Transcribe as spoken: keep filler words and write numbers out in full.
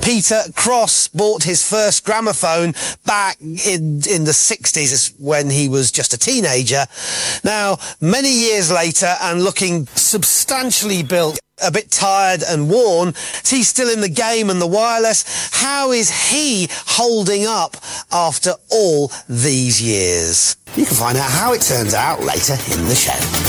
Peter Cross bought his first gramophone back in, in the sixties when he was just a teenager. Now, many years later and looking substantially built, a bit tired and worn, he's still in the game and the wireless. How is he holding up after all these years? You can find out how it turns out later in the show.